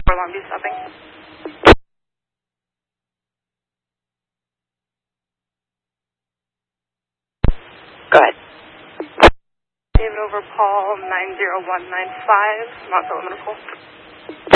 Long Beach stopping. Go ahead. David over Paul 90195, Mount Philip Medical.